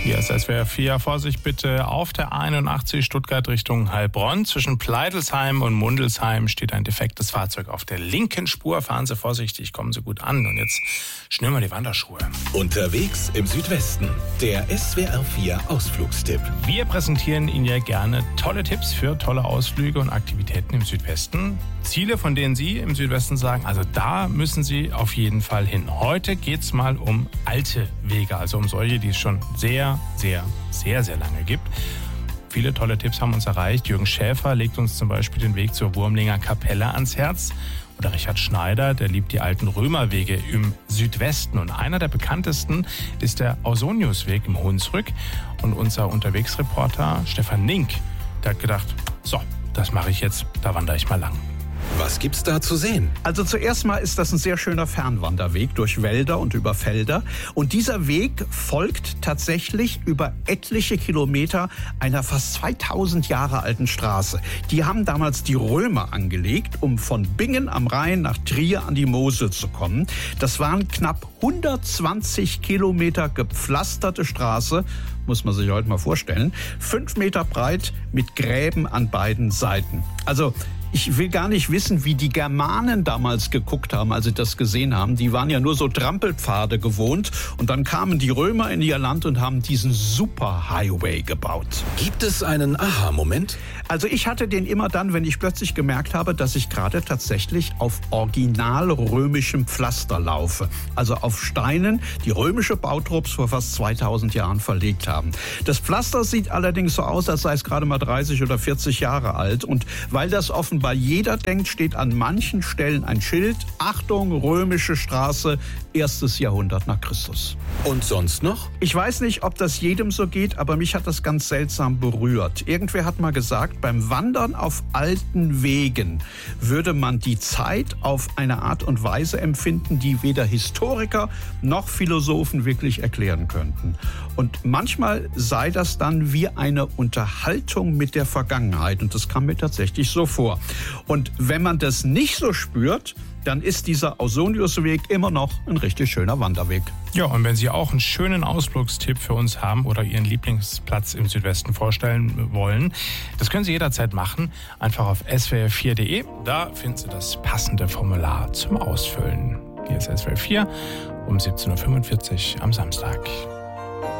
Hier ist SWR 4. Vorsicht bitte auf der 81 Stuttgart Richtung Heilbronn. Zwischen Pleidelsheim und Mundelsheim steht ein defektes Fahrzeug auf der linken Spur. Fahren Sie vorsichtig, kommen Sie gut an. Und jetzt schnüren wir die Wanderschuhe. Unterwegs im Südwesten. Der SWR 4 Ausflugstipp. Wir präsentieren Ihnen ja gerne tolle Tipps für tolle Ausflüge und Aktivitäten im Südwesten. Ziele, von denen Sie im Südwesten sagen, also da müssen Sie auf jeden Fall hin. Heute geht es mal um alte Wege, also um solche, die es schon sehr lange gibt. Viele tolle Tipps haben uns erreicht. Jürgen Schäfer legt uns zum Beispiel den Weg zur Wurmlinger Kapelle ans Herz. Oder Richard Schneider, der liebt die alten Römerwege im Südwesten. Und einer der bekanntesten ist der Ausoniusweg im Hunsrück. Und unser Unterwegsreporter Stefan Nink, der hat gedacht, so, das mache ich jetzt, da wandere ich mal lang. Was gibt's da zu sehen? Also zuerst mal ist das ein sehr schöner Fernwanderweg durch Wälder und über Felder. Und dieser Weg folgt tatsächlich über etliche Kilometer einer fast 2000 Jahre alten Straße. Die haben damals die Römer angelegt, um von Bingen am Rhein nach Trier an die Mosel zu kommen. Das waren knapp 120 Kilometer gepflasterte Straße, muss man sich heute mal vorstellen. 5 Meter breit mit Gräben an beiden Seiten. Also ich will gar nicht wissen, wie die Germanen damals geguckt haben, als sie das gesehen haben. Die waren ja nur so Trampelpfade gewohnt. Und dann kamen die Römer in ihr Land und haben diesen Superhighway gebaut. Gibt es einen Aha-Moment? Also ich hatte den immer dann, wenn ich plötzlich gemerkt habe, dass ich gerade tatsächlich auf original römischem Pflaster laufe. Also auf Steinen, die römische Bautrupps vor fast 2000 Jahren verlegt haben. Das Pflaster sieht allerdings so aus, als sei es gerade mal 30 oder 40 Jahre alt. Und weil das offenbar jeder denkt, steht an manchen Stellen ein Schild: Achtung, römische Straße, 1. Jahrhundert nach Christus. Und sonst noch? Ich weiß nicht, ob das jedem so geht, aber mich hat das ganz seltsam berührt. Irgendwer hat mal gesagt, beim Wandern auf alten Wegen würde man die Zeit auf eine Art und Weise empfinden, die weder Historiker noch Philosophen wirklich erklären könnten. Und manchmal sei das dann wie eine Unterhaltung mit der Vergangenheit. Und das kam mir tatsächlich so vor. Und wenn man das nicht so spürt, dann ist dieser Ausoniusweg immer noch ein richtig schöner Wanderweg. Ja, und wenn Sie auch einen schönen Ausflugstipp für uns haben oder Ihren Lieblingsplatz im Südwesten vorstellen wollen, das können Sie jederzeit machen. Einfach auf swr4.de. Da finden Sie das passende Formular zum Ausfüllen. Hier ist SWR 4 um 17.45 Uhr am Samstag.